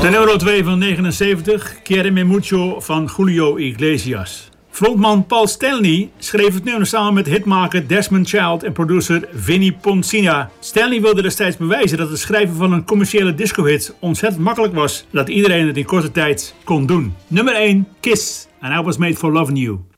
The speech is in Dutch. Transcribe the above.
De nummer 2 van 79, Quiéreme Mucho van Julio Iglesias. Frontman Paul Stanley schreef het nummer samen met hitmaker Desmond Child en producer Vinnie Poncina. Stanley wilde destijds bewijzen dat het schrijven van een commerciële discohit ontzettend makkelijk was, dat iedereen het in korte tijd kon doen. Nummer 1, Kiss, and I Was Made for Loving You.